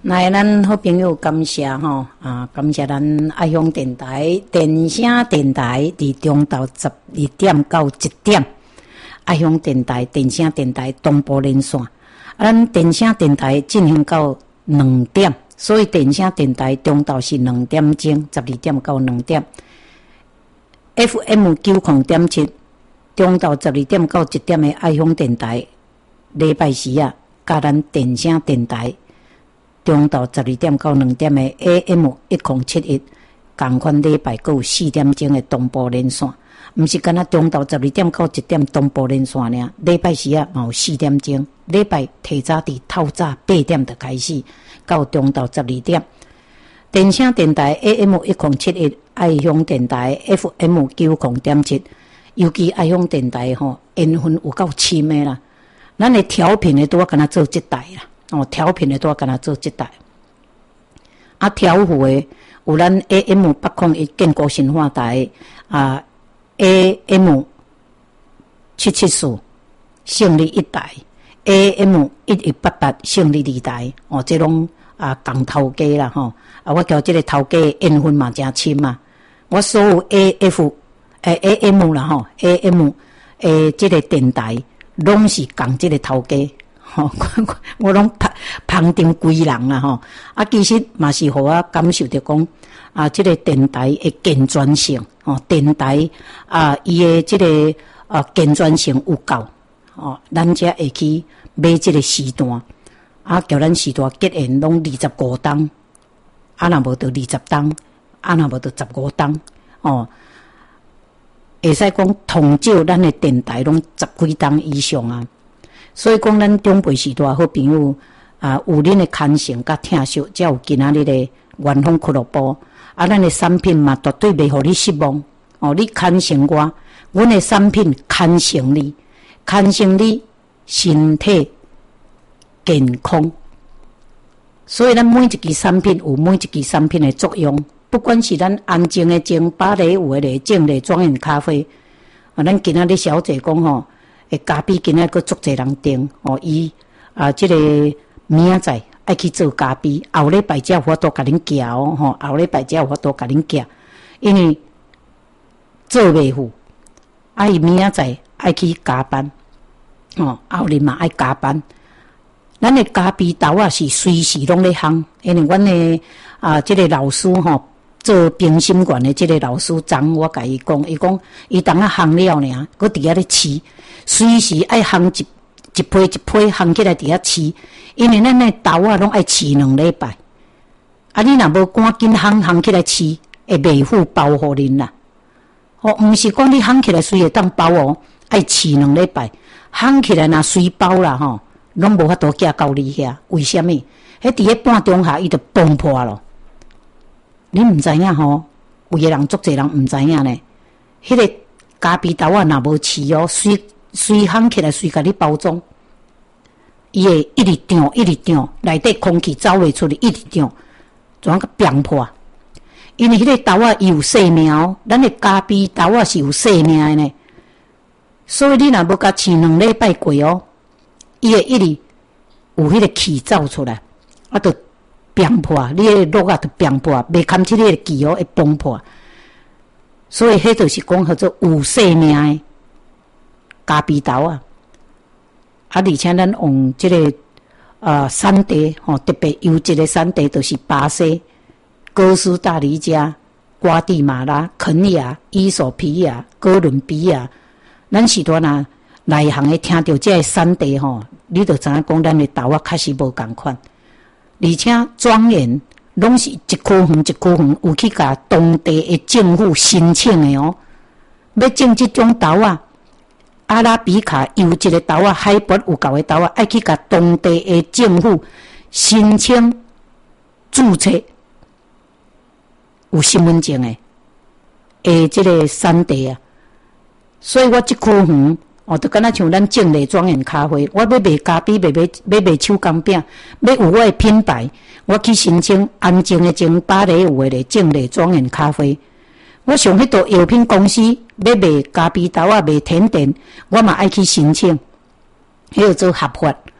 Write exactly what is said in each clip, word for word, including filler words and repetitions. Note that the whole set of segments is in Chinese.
来，咱好朋友感谢吼啊，感谢咱爱乡电台电声电台伫中昼十二点到一点，爱乡电台电声电台同步连线。啊，咱电声电台进行到两点，所以电声电台中昼是两点钟，十二点到两点。F M 九零点七，中昼十二点到一点的爱乡电台，礼拜四啊，甲咱电声电台。中昼十二点到两点的 A M 一零七一，同款礼拜还有四点钟的同步连线，毋是干那中昼十二点到一點同步連線呢。禮拜四啊，嘛有四點鐘，禮拜提早佇透早八點就開始，到中晝十二點。電聲電台 A M 一零七一，愛鄉電台 F M 九零點七，尤其愛鄉電台吼，緣分有夠深的啦。咱的調頻的拄仔干那做這台啦。哦，調頻的都要跟他做這台，啊調戶的有咱 A M 八零一建國新化台啊 A M 七七四勝利一台 A M 一一八八勝利二台，哦，這攏啊共頭家啦吼，啊我叫這個頭家緣分嘛真深啊，我所有 A F 誒、欸、A M 啦吼 A M 誒、欸、這個電台攏是共這個頭家。吼、哦，我我攏旁旁聽規人啦吼，啊，其實嘛是互我感受着講啊，即、這個電台的健全性，吼、哦，電台啊，伊的即、這個啊健全性有夠，哦，咱才會去買即個時段，啊，叫咱時段結緣攏二十五檔，啊，若無着二十檔，啊，若無着十五檔，哦，會使講通少咱的電台攏十幾檔以上啊。所以講，咱中輩時代好朋友啊，有恁的牽成甲聽惜，才有今仔日的元豐俱樂部。啊，咱的產品嘛，絕對袂互你失望。哦，你牽成我，阮的產品牽成你，牽成你身體健康。所以，咱每一支產品有每一支產品的作用。不管是咱安靜的靜、芭蕾舞的靜的莊園咖啡，啊，咱今仔日小姐講吼。誒，咖啡今仔個足濟人訂哦，伊啊，即、這個明仔載愛去做咖啡，後禮拜才有法度甲恁寄哦，吼，後禮拜才有法度甲恁寄，因為做袂赴，啊，伊明仔載愛去加班，哦，後日嘛愛加班。咱的咖啡豆啊是隨時攏咧烘，因為阮的啊，即、這個老師吼。做冰心館的這個老師長，我甲伊講，伊講伊當啊烘了呢，佮佇遐咧試，隨時愛烘一一批一批烘起來佇遐試，因為咱的豆啊攏愛試兩禮拜，啊你若無趕緊烘烘起來試，會袂赴包互恁啦。哦，毋是講你烘起來隨會當包哦，愛試兩禮拜，烘起來若隨包啦吼，攏無法度寄到你遐，為蝦米？迄佇迄半中下伊就崩破咯。你毋知影吼，有個人足濟人毋知影呢。迄、那個咖啡豆啊，若無試哦，隨隨烘起來，隨甲你包裝，伊會一直漲，一直漲，內底空氣走袂出去，一直漲，怎個崩破？因為迄個豆啊，伊有生命哦，咱的咖啡豆啊是有生命的呢。所以你若無甲試兩禮拜過哦，伊會一直有迄個氣走出來，啊，就。崩破，你的肉啊，就崩破，袂堪起你的氣哦，會崩破。所以，迄就是講叫做有生命的咖啡豆啊。啊，而且咱用這個呃產地吼，特別優質的產地，就是巴西、哥斯達黎加、瓜地馬拉、肯亞、伊索比亞、哥倫比亞。咱時段啊，內行的聽到這個產地吼，你就知影講咱的豆啊，確實無共款。而且莊園攏是一區園一區園有去甲當地的政府申請的哦，要種這種豆啊，阿拉比卡優質的豆啊，海拔有夠的豆啊，愛去甲當地的政府申請註冊有身份證的，誒，這個產地啊，所以我這區園。哦，就敢若像咱種類莊園咖啡，我要賣咖啡，賣賣要賣手工餅，要有我的品牌，我去申請安靜的種芭蕾舞的種類莊園咖啡。我上迄個藥品公司要賣咖啡豆啊，賣甜點，我嘛愛去申請，迄個做合法。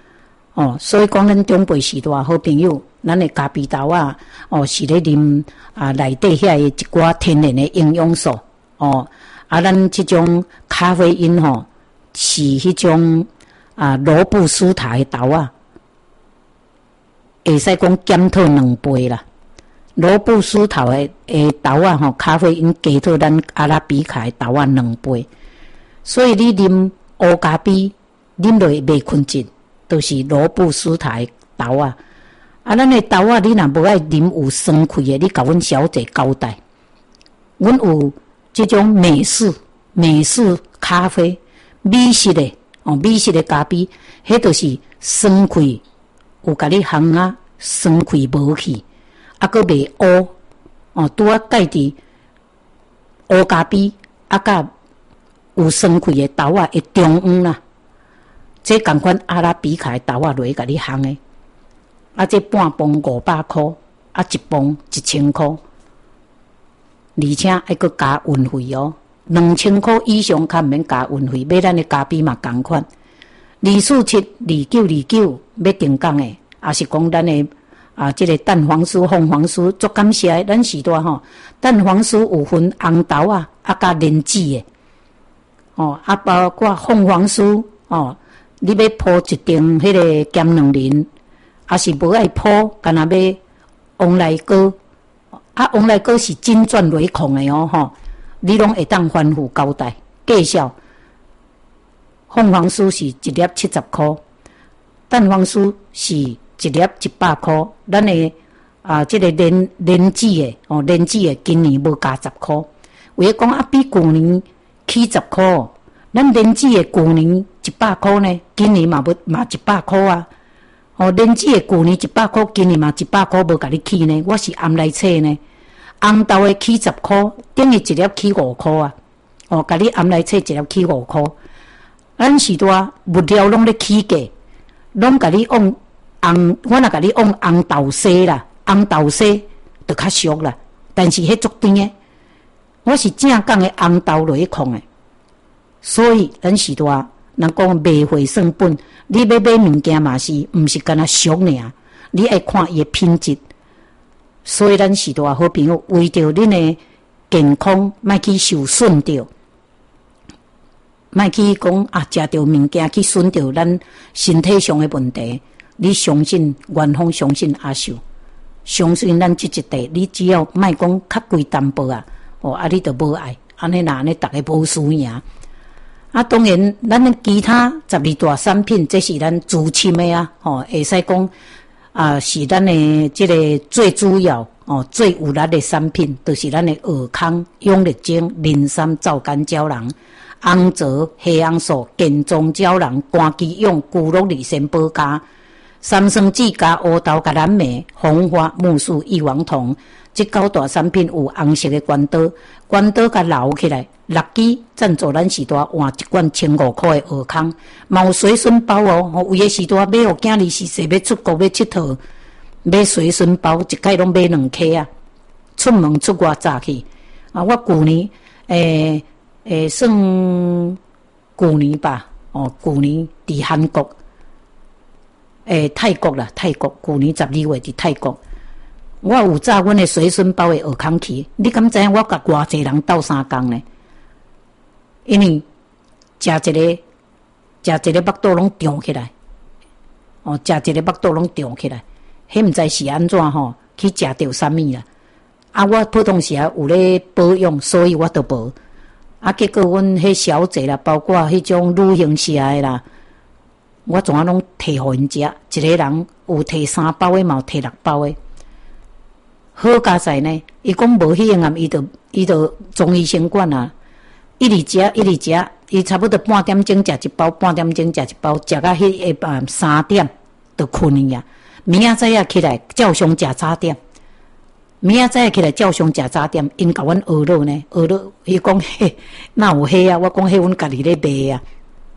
哦，所以讲咱长辈时代好朋友，咱的咖啡豆啊，哦是咧啉啊内底遐一寡天然的营养素哦，啊咱即种咖啡因吼、哦、是迄种啊罗布苏塔的豆啊，会使讲减退两倍啦。罗布苏塔的诶豆啊吼，咖啡因加退咱阿拉比卡的豆啊两倍，所以你啉乌咖啡啉落袂困ចិត្ត，都、就是罗布苏塔的豆啊。啊，咱的豆啊，你若无爱啉有酸气的，你甲阮小姐交代，阮有即种美式美式咖啡，美式的哦，美式的咖啡，迄就是酸气有甲你烘啊，酸气无去。啊，佫袂乌哦，拄啊介伫乌咖啡啊，甲有酸气的豆啊，会中央啦。这共款阿拉比卡的豆啊，落去甲你烘的，啊，这半磅五百箍，啊，一磅一千箍，而且还佫加运费哦，两千箍以上较毋免加运费，买咱的咖啡嘛共款。二四七二九二九要定岗的，也是讲咱的。啊，即、這个蛋黄酥、凤凰酥，足感谢咱时代吼。蛋黄酥有分红豆啊，啊加莲子的，哦，啊包括凤凰酥哦，你要铺一定迄个咸卵仁，啊是无爱铺，干那要往来糕，啊往来糕是金钻雷孔的哦吼，你拢会当反复交代介绍。凤凰酥是一粒七十箍，蛋黄酥是一粒一百箍，咱的啊，即、這个莲莲子的哦，莲子的今年无加十箍，为讲啊比去年起十箍，咱莲子的去年一百箍呢，今年嘛无嘛一百箍啊。哦，莲子的去年一百箍，今年嘛一百箍无甲你起呢，我是暗来测呢。红豆的起十箍，等于一粒起五箍啊。哦，甲你暗来测一粒起五箍，咱时代物料拢咧起价，拢甲你往。红，我若甲你往红豆西啦，红豆西就较俗啦，但是迄足甜诶。我是正讲诶红豆落去控诶，所以咱时代人讲卖货算本，你要买物件嘛是，毋是干那俗尔，你爱看伊诶品质。所以咱时代好朋友为着恁诶健康，莫去受损着，莫去讲啊，食着物件去损着咱身体上诶问题。你相信元芳，相信阿秀，相信咱即一代，你只要莫讲较贵淡薄啊，哦，啊，你就无爱，安尼那安尼，逐个无输赢。啊，当然，咱的其他十二大产品，这是咱主深的啊，哦，会使讲啊，是咱的即个最主要哦，最有力的产品，就是咱的尔康、永力精、磷酸皂苷胶囊、红枣、黑红素、健壮胶囊、肝肌用、骨碌里先保加。三生子加乌豆加蓝莓、红花木薯、异黄酮，这九大产品有红色的关刀，关刀甲留起来，六支赞助咱时代换一罐千五块的尔康，嘛有随身包哦。有的时代买互囝儿是说要出国要佚佗，买随身包一概拢买两颗啊。出门出外早去啊！我旧年诶诶算旧年吧，哦，旧年伫韩国。诶，泰国啦，泰国去年十二月伫泰国，我有炸阮的随身包的尔康去，你敢知影我甲偌济人斗相共呢？因为食一个食一个腹肚拢胀起来，哦，食一个腹肚拢胀起来，迄毋知是安怎吼？去食着啥物啦？啊，我普通时啊有咧保养，所以我都无。啊，结果阮迄小姐啦，包括迄种女性社的啦。我怎啊拢摕互因食，一个人有摕三包的，嘛有摕六包的。好佳哉呢，伊讲无迄样啊，伊就伊就中医先管啊，一直食一直食，伊差不多半点钟食一包，半点钟食一包，食到迄下暗三点就困去啊。明仔载啊起来照常食早点，明仔载起来照常食早点，因甲阮学了呢，学了伊讲嘿，哪有迄啊？我讲迄阮家己咧卖啊。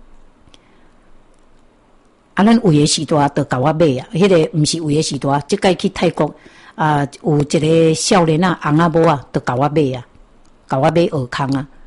啊，咱有诶时代就甲我买啊，迄、那个毋是有诶时代，即摆去泰国啊，有一个少年啊，翁仔某啊，就甲我买啊，甲我买尔康啊。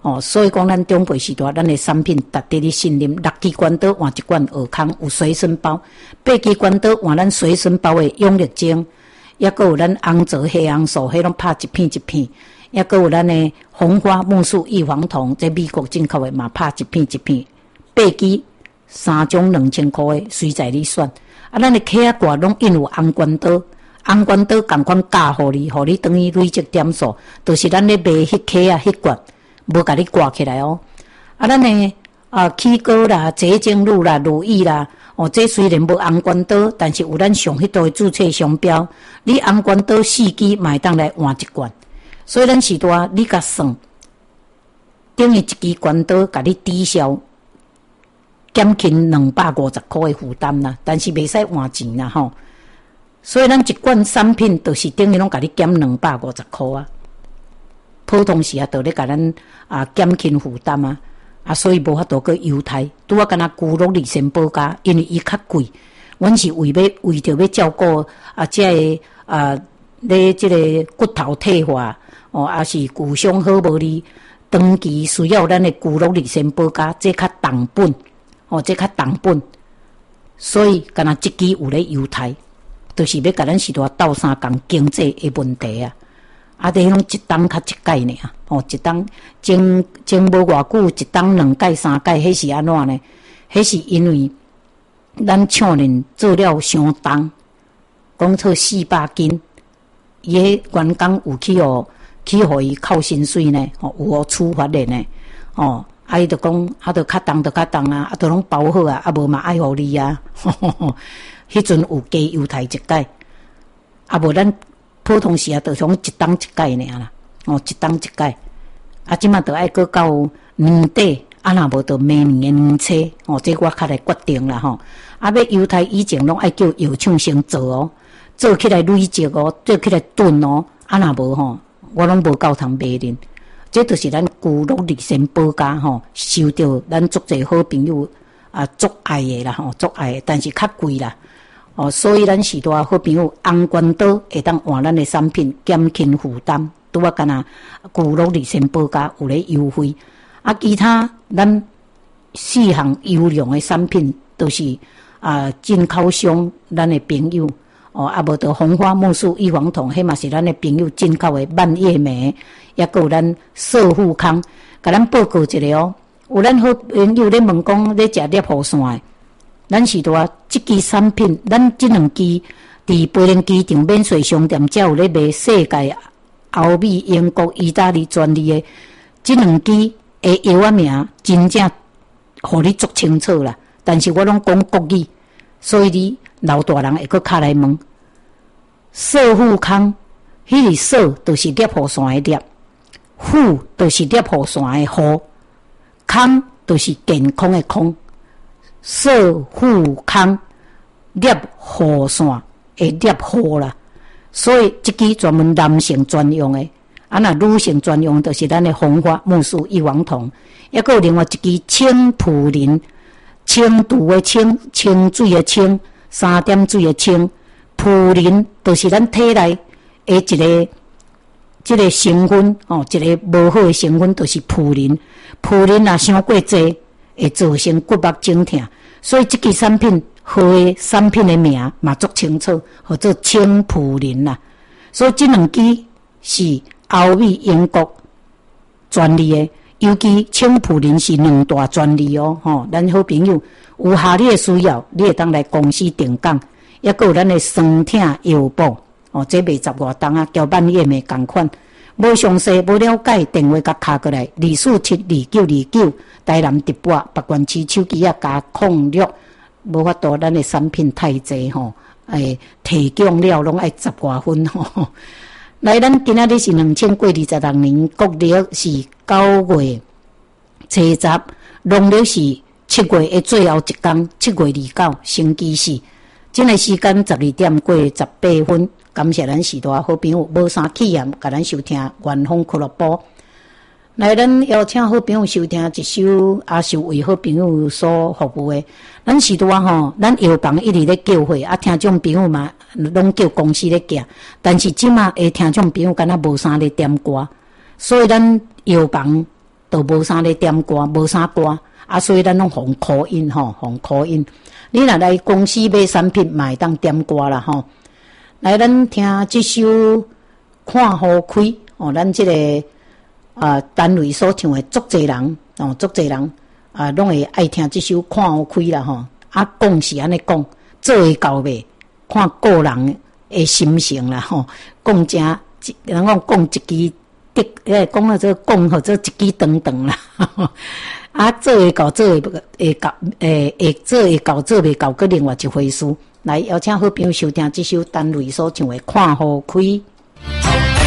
哦，所以讲咱中辈时代，咱的产品值得你信任。六支关刀换一罐尔康有随身包，八支关刀换咱随身包的永力精，也佫有咱红枣、黑红素，迄拢拍一片一片，也佫有咱的红花木素异黄酮，这美国进口的嘛拍一片一片，八支三种两千块的，随在你选。啊，咱的客仔挂拢印有红关刀。红关刀共款加互你，互你等于累积点数，就是咱咧卖迄颗啊、迄罐，无甲你挂起来哦。啊，咱诶啊起膏啦、洁净露啦、乳液啦，哦，这虽然无红关刀，但是有咱上迄度诶注册商标，你红关刀四支嘛会当来换一罐，所以咱时代你甲算，等于一支关刀甲你抵消减轻两百五十块诶负担啦，但是袂使换钱啦吼。所以咱一罐产品就是等于拢甲你减两百五十块啊，普通时啊，就咧甲咱啊减轻负担啊，啊，所以无法度去犹太，拄啊，敢若骨碌利先保加，因为伊较贵，阮是为要为着要照顾啊，这个啊，咧这个骨头退化哦，啊是骨伤好无哩，长期需要咱的骨碌利先保加，这较重本哦，这较重本，所以敢若即支有咧犹太。就是要甲咱时代斗相共经济的问题啊！啊，伫迄种一档较一届呢啊，哦，一档前前无偌久，一档两届三届，迄是安怎呢？迄是因为咱厂人做了伤重，讲错四百斤，伊迄员工有去哦，去互伊扣薪水呢，哦，有互处罚的呢，哦，啊，伊就讲，啊，就较重，就较重啊，啊，都拢包好啊，啊，无嘛爱互你啊。呵呵呵迄阵有加犹太一届，啊无咱普通时啊，就从一档一届尔啦，哦，一档一届，啊，即马就爱搁到年底，啊，若无就明年的年初，哦，这我较来决定啦吼。啊，要犹太以前拢爱叫药厂先做哦，做起来累积哦，做起来炖哦，啊，若无吼，我拢无够通卖恁。这就是咱骨碌利先保加吼，受到咱足侪好朋友啊足爱的啦吼，足爱的，但是较贵啦。哦，所以咱时代好朋友红关刀会当换咱的产品，减轻负担。拄啊，干那骨碌利先保加有咧优惠，啊，其他咱四项优良的产品都是啊进口商咱的朋友哦，啊无得红花木素异黄酮，迄嘛是咱的朋友进口的蔓叶莓，也有咱瘦富康，甲咱报告一下哦。有咱好朋友咧问讲咧食猎户线的。咱时代即支产品，咱即两支伫培林机场免税商店才有咧卖世界、欧美、英国、意大利专利的即两支的药啊名，真正互你足清楚啦。但是我拢讲国语，所以你老大人会搁敲来问。瘦富康，迄个瘦就是猎户线的猎，富就是猎户线的户，康就是健康的康。瘦富康猎户线会猎户啦，所以即支专门男性专用的，啊那女性专用就是咱的红花木素异黄酮，也有另外一支清普林，清除的清，清水的清，三点水的清，普林就是咱体内的一个即个成分哦，一个无好的成分就是普林，普林若伤过济。会造成骨膜肿痛，所以这支产品好的产品的名嘛足清楚，叫做清普林啦。所以这两支是欧美、英国专利的，尤其清普林是两大专利哦。吼，咱好朋友有下你的需要，你会当来公司定岗，也有咱的酸痛药补哦，这卖十外档啊，交半夜没共款。无详细无了解，电话甲敲过来，二四七二九二九，台南直播北关区手机啊加控略，无法度咱的产品太济吼，诶，提供了拢爱十外分吼。来，咱今仔日是两千过二十六年，国历是九月初十，农历是七月的最后一天，七月二九，星期四。今个时间十二点过十八分。感谢咱时代好朋友无啥企业，甲咱收听元丰俱乐部。来，咱邀请好朋友收听一首也是为好朋友所服务的。咱时代吼，咱药房一直咧叫货，啊，听众朋友嘛，拢叫公司咧寄。但是即马的听众朋友敢若无啥咧点歌，所以咱药房都无啥咧点歌，无啥歌，啊，所以咱拢放口音吼，放口音。你若来公司买产品，嘛会当点歌啦吼。来，咱听即首《看好开》哦，咱即、这个啊、呃、单位所唱的，足侪人哦，足侪人啊，拢、呃、会爱听即首《看好开》啦吼。啊，讲是安尼讲，做会到未？看个人的心情啦吼。讲正，人讲讲一支的，诶，讲到这讲或者一支长长啦。啊，做会到，做会会到，诶，会做会到，做袂到，搁另外一回事。来，邀请好朋友收听这首单位所唱的《看好开》。